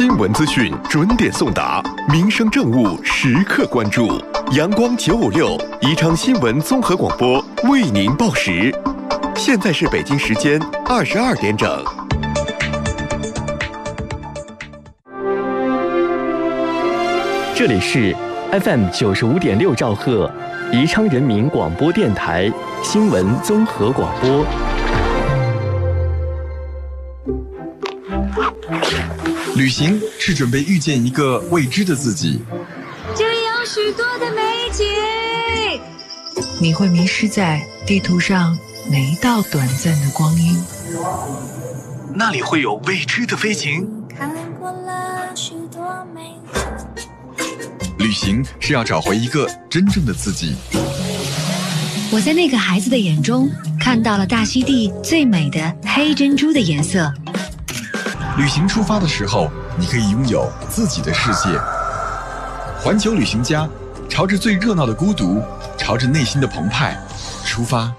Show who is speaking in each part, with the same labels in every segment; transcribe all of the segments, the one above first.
Speaker 1: 新闻资讯准点送达，民生政务时刻关注。阳光956宜昌新闻综合广播为您报时。现在是北京时间22点整。
Speaker 2: 这里是 FM 95.6兆赫，宜昌人民广播电台新闻综合广播。
Speaker 3: 旅行是准备遇见一个未知的自己，
Speaker 4: 这里有许多的美景，
Speaker 5: 你会迷失在地图上每一道短暂的光阴。
Speaker 3: 那里会有未知的飞行。
Speaker 4: 看过了许多美景。
Speaker 3: 旅行是要找回一个真正的自己。
Speaker 5: 我在那个孩子的眼中看到了大溪地最美的黑珍珠的颜色。
Speaker 3: 旅行出发的时候，你可以拥有自己的世界。环球旅行家，朝着最热闹的孤独，朝着内心的澎湃出发。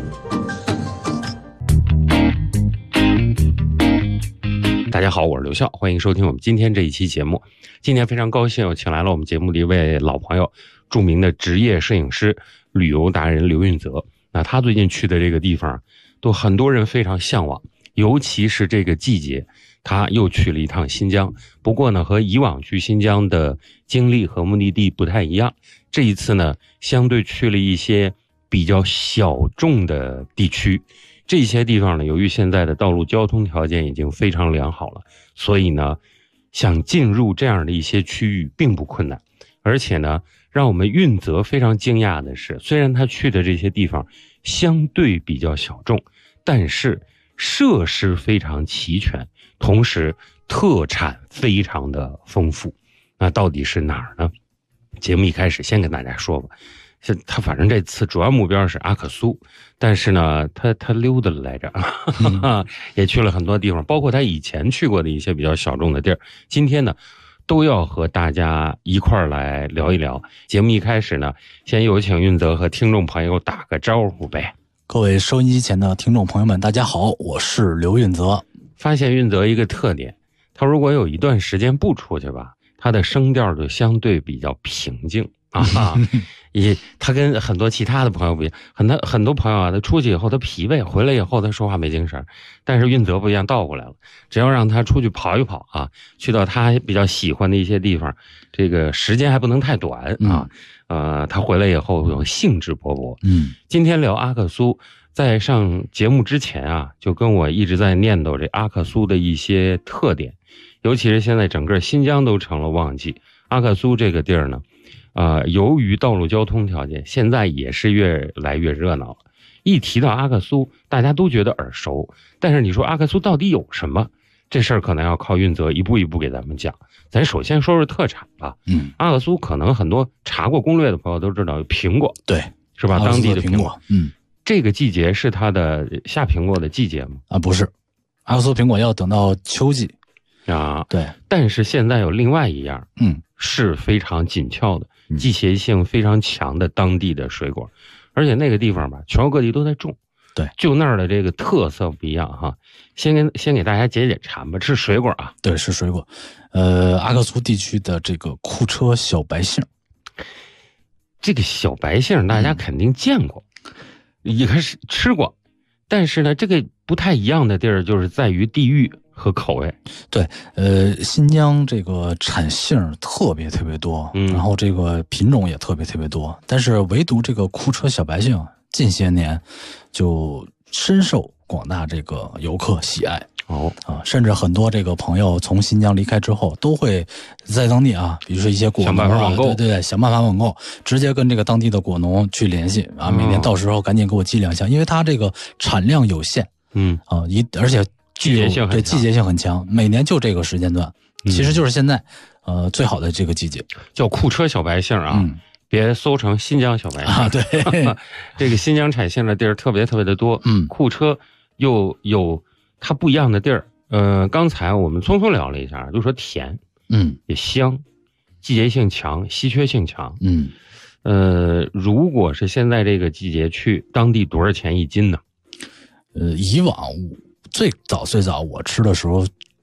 Speaker 6: 大家好，我是刘笑，欢迎收听我们今天这一期节目。今天非常高兴，我请来了我们节目的一位老朋友，著名的职业摄影师、旅游达人刘运泽。那他最近去的这个地方，都很多人非常向往，尤其是这个季节，他又去了一趟新疆。不过呢，和以往去新疆的经历和目的地不太一样。这一次呢，相对去了一些比较小众的地区。这些地方呢，由于现在的道路交通条件已经非常良好了，所以呢，想进入这样的一些区域并不困难。而且呢，让我们运泽非常惊讶的是，虽然他去的这些地方相对比较小众，但是设施非常齐全，同时特产非常的丰富。那到底是哪儿呢？节目一开始先跟大家说吧，他反正这次主要目标是阿克苏，但是呢，他溜达了来着，也去了很多地方，包括他以前去过的一些比较小众的地儿。今天呢，都要和大家一块儿来聊一聊。节目一开始呢，先有请运泽和听众朋友打个招呼呗。
Speaker 7: 各位收音机前的听众朋友们，大家好，我是刘运泽。
Speaker 6: 发现运泽一个特点，他如果有一段时间不出去吧，他的声调就相对比较平静啊。他跟很多其他的朋友不一样，很多朋友啊，他出去以后他疲惫，回来以后他说话没精神。但是运泽不一样，倒过来了，只要让他出去跑一跑啊，去到他比较喜欢的一些地方，这个时间还不能太短啊。他回来以后有兴致勃勃。今天聊阿克苏，在上节目之前啊，就跟我一直在念叨这阿克苏的一些特点，尤其是现在整个新疆都成了旺季，阿克苏这个地儿呢，由于道路交通条件，现在也是越来越热闹了。一提到阿克苏，大家都觉得耳熟，但是你说阿克苏到底有什么？这事儿可能要靠运泽一步一步给咱们讲。咱首先说说特产吧。阿克苏可能很多查过攻略的朋友都知道有苹果，
Speaker 7: 对，
Speaker 6: 是吧？当地的苹果。这个季节是它的下苹果的季节吗？
Speaker 7: 不是，阿克苏苹果要等到秋季
Speaker 6: 啊。
Speaker 7: 对，
Speaker 6: 但是现在有另外一样，是非常紧俏的，季节性非常强的当地的水果，而且那个地方吧，全国各地都在种。
Speaker 7: 对，
Speaker 6: 就那儿的这个特色不一样哈。先给大家解解馋吧，是水果啊。
Speaker 7: 对，是水果。阿克苏地区的这个库车小白杏，
Speaker 6: 这个小白杏大家肯定见过，也开始吃过，但是呢，这个不太一样的地儿就是在于地域和口味。
Speaker 7: 对，新疆这个产杏特别多，然后这个品种也特别多，但是唯独这个库车小白杏近些年就深受广大这个游客喜爱。甚至很多这个朋友从新疆离开之后，都会在当地啊，比如说一些果农
Speaker 6: 想办法网购，
Speaker 7: 对，想办法网购，直接跟这个当地的果农去联系啊，每年到时候赶紧给我寄2箱，因为它这个产量有限，而且
Speaker 6: 季节性很
Speaker 7: 强，每年就这个时间段，其实就是现在，最好的这个季节，
Speaker 6: 叫库车小白杏啊。别搜成新疆小白杏
Speaker 7: 啊，对，
Speaker 6: 这个新疆产杏的地儿特别的多，库车又有它不一样的地儿。刚才我们匆匆聊了一下，就说甜，也香，季节性强，稀缺性强，如果是现在这个季节去，当地多少钱1斤呢？
Speaker 7: 以往最早我吃的时候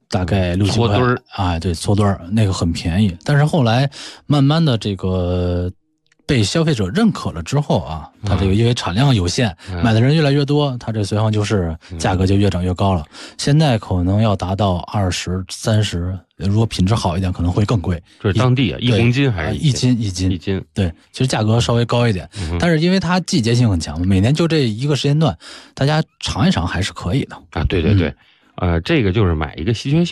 Speaker 7: 大概6、7块
Speaker 6: 搓墩儿
Speaker 7: 啊，对，搓墩儿那个很便宜。但是后来慢慢的这个被消费者认可了之后啊，它这个因为产量有限，买的人越来越多，它这随行就市价格就越整越高了。现在可能要达到20、30，如果品质好一点，可能会更贵。
Speaker 6: 这是当地啊，1公斤还是
Speaker 7: 1斤？对，其实价格稍微高一点，但是因为它季节性很强，每年就这一个时间段，大家尝一尝还是可以的
Speaker 6: 啊。对对对，这个就是买一个稀缺性。